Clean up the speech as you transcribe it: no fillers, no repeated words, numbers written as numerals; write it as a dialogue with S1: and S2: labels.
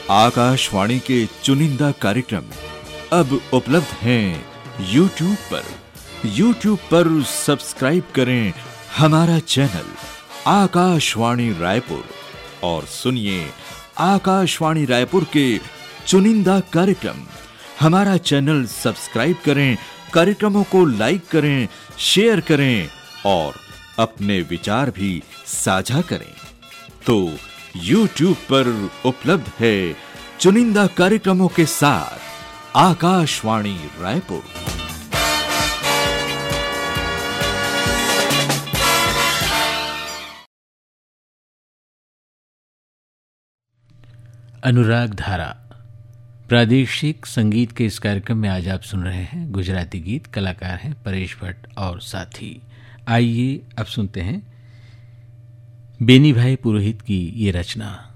S1: आकाशवाणी के चुनिंदा कार्यक्रम अब उपलब्ध हैं YouTube पर। YouTube पर सब्सक्राइब करें हमारा चैनल आकाशवाणी रायपुर और सुनिए आकाशवाणी रायपुर के चुनिंदा कार्यक्रम। हमारा चैनल सब्सक्राइब करें, कार्यक्रमों को लाइक करें, शेयर करें और अपने विचार भी साझा करें। तो YouTube पर उपलब्ध है चुनिंदा कार्यक्रमों के साथ आकाशवाणी रायपुर।
S2: अनुराग धारा प्रादेशिक संगीत के इस कार्यक्रम में आज आप सुन रहे हैं गुजराती गीत। कलाकार हैं परेश भट्ट और साथी। आइए अब सुनते हैं बेनी भाई पुरोहित की ये रचना।